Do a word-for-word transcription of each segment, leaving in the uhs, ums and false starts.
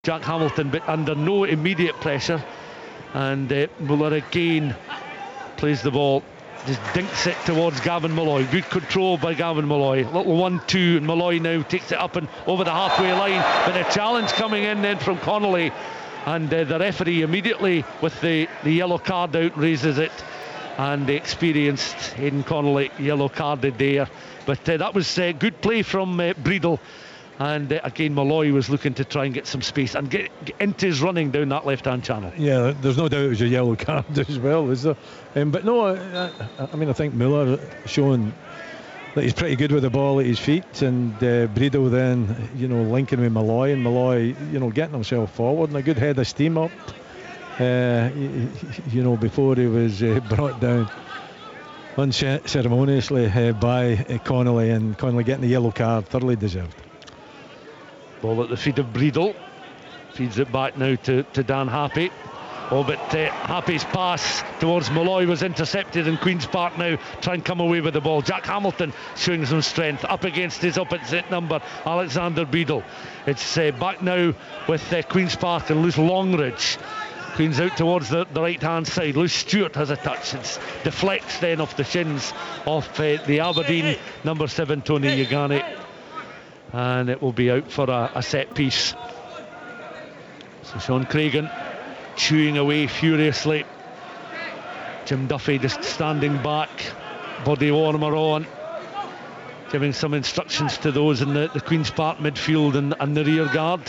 Jack Hamilton, but under no immediate pressure. And uh, Muller again plays the ball, just dinks it towards Gavin Malloy. Good control by Gavin Malloy. Little one two, and Malloy now takes it up and over the halfway line. But a challenge coming in then from Connolly, and uh, the referee immediately with the, the yellow card out raises it. And the experienced Aidan Connolly yellow carded there. But uh, that was uh, good play from uh, Breedle. And uh, again, Malloy was looking to try and get some space and get, get into his running down that left-hand channel. Yeah, there's no doubt it was a yellow card as well, is there? Um, but no, I, I, I mean, I think Muller showing that he's pretty good with the ball at his feet, and uh, Breedle then, you know, linking with Malloy, and Malloy, you know, getting himself forward and a good head of steam up, uh, you, you know, before he was uh, brought down unceremoniously uh, by uh, Connolly, and Connolly getting the yellow card, thoroughly deserved. Ball at the feet of Breedle, feeds it back now to, to Dan Happy. Oh, but uh, Happy's pass towards Malloy was intercepted, and Queen's Park now try and come away with the ball. Jack Hamilton showing some strength up against his opposite number, Alexander Breedle. It's uh, back now with uh, Queen's Park and Luce Longridge. Queen's out towards the, the right hand side. Luce Stewart has a touch. It deflects then off the shins of uh, the Aberdeen number seven, Tony Ugani. And it will be out for a, a set piece. So Sean Craigan chewing away furiously. Jim Duffy just standing back, body warmer on, giving some instructions to those in the, the Queen's Park midfield and, and the rear guard.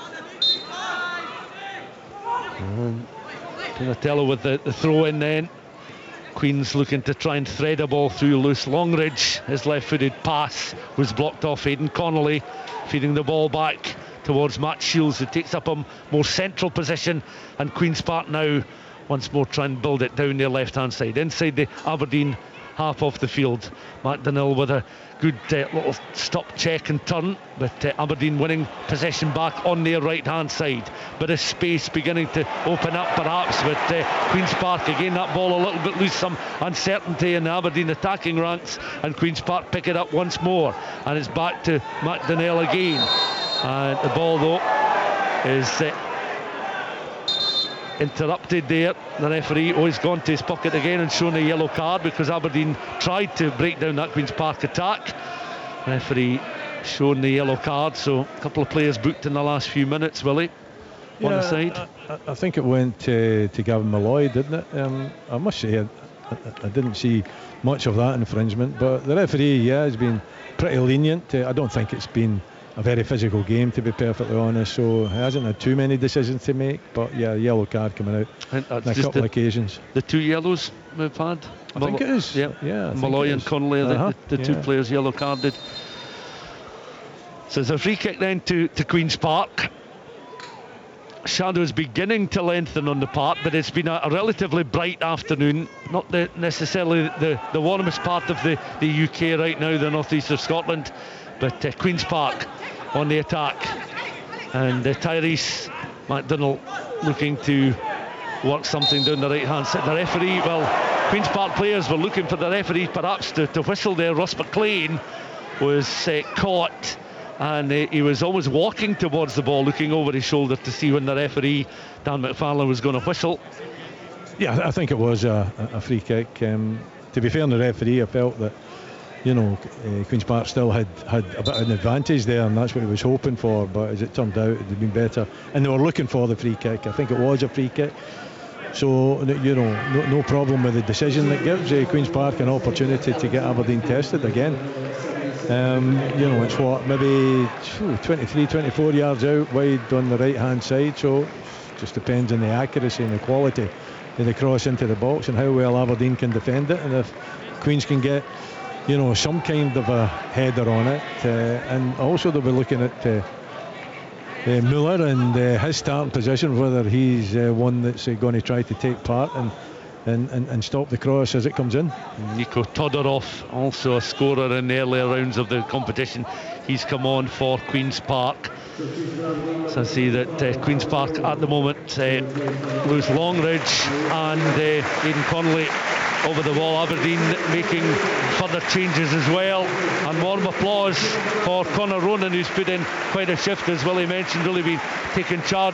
And Pinatello with the, the throw in then. Queen's looking to try and thread a ball through Luce Longridge. His left-footed pass was blocked off. Aidan Connolly feeding the ball back towards Matt Shields, who takes up a more central position, and Queen's Park now once more try and build it down their left-hand side inside the Aberdeen half of the field. McDonnell with a good uh, little stop, check and turn, but uh, Aberdeen winning possession back on their right hand side. Bit of space beginning to open up perhaps, but uh, Queen's Park again, that ball a little bit loose, some uncertainty in the Aberdeen attacking ranks, and Queen's Park pick it up once more, and it's back to McDonnell again. And the ball though is uh, interrupted there. The referee, oh, he's gone to his pocket again and shown a yellow card because Aberdeen tried to break down that Queen's Park attack. Referee shown the yellow card, so a couple of players booked in the last few minutes, Willie. Yeah, on the side. I, I think it went to, to Gavin Malloy, didn't it? Um, I must say I, I, I didn't see much of that infringement, but the referee, yeah, has been pretty lenient. Uh, I don't think it's been a very physical game, to be perfectly honest, so he hasn't had too many decisions to make, but yeah, yellow card coming out on a couple the, of occasions. The two yellows we've had? I Mal- think it is. Yeah, yeah Malloy and Connolly, uh-huh. the, the, the yeah. two players yellow carded. So it's a free kick then to, to Queen's Park. Shadows beginning to lengthen on the park, but it's been a, a relatively bright afternoon, not the, necessarily the, the warmest part of the, the U K right now, the northeast of Scotland, but uh, Queen's Park on the attack, and uh, Tyrese McDonnell looking to work something down the right hand side. The referee, well, Queen's Park players were looking for the referee perhaps to, to whistle there. Ross McLean was uh, caught, and uh, he was almost walking towards the ball, looking over his shoulder to see when the referee, Dan McFarlane, was going to whistle. Yeah, I think it was a, a free kick. Um, to be fair on the referee, I felt that, you know, uh, Queen's Park still had, had a bit of an advantage there, and that's what he was hoping for, but as it turned out, it had been better, and they were looking for the free kick. I think it was a free kick, so, you know, no, no problem with the decision. That gives uh, Queen's Park an opportunity to get Aberdeen tested again. Um, you know, it's what, maybe twenty-three, twenty-four yards out wide on the right hand side, so it just depends on the accuracy and the quality of the cross into the box and how well Aberdeen can defend it, and if Queens can get, you know, some kind of a header on it, uh, and also they'll be looking at uh, uh, Muller and uh, his starting position, whether he's uh, one that's uh, going to try to take part and, and, and, and stop the cross as it comes in. Nico Todorov, also a scorer in the earlier rounds of the competition, he's come on for Queen's Park. So I see that uh, Queen's Park at the moment uh, lose Longridge and uh, Aidan Connolly over the wall. Aberdeen making further changes as well, and warm applause for Conor Ronan, who's put in quite a shift, as Willie mentioned, really been taking charge